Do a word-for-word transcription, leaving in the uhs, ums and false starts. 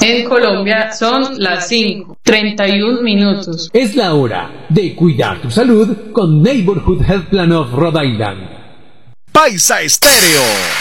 En Colombia son las cinco, treinta y un minutos. Es la hora de cuidar tu salud con Neighborhood Health Plan of Rhode Island. Paisa Estéreo.